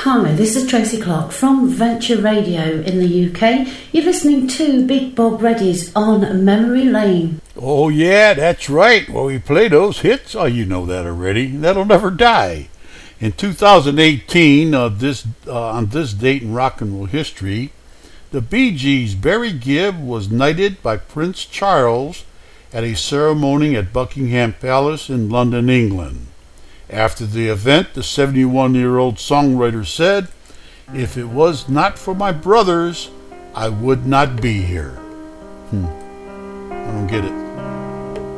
Hi, this is Tracy Clark from Venture Radio in the UK. You're listening to Big Bob Reddy's On Memory Lane. Oh yeah, that's right. Well, we play those hits. Oh, you know that already. That'll never die. In 2018, on this date in rock and roll history, the Bee Gees' Barry Gibb was knighted by Prince Charles at a ceremony at Buckingham Palace in London, England. After the event, the 71-year-old songwriter said, "If it was not for my brothers, I would not be here." I don't get it.